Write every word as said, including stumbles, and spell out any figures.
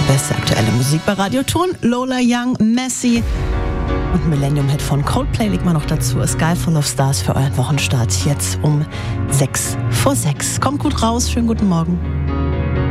Beste aktuelle Musik bei Radio Ton. Lola Young, Messi und Millennium Hit von Coldplay liegt mal noch dazu. A Sky Full of Stars für euren Wochenstart. Jetzt um sechs vor sechs. Kommt gut raus, schönen guten Morgen.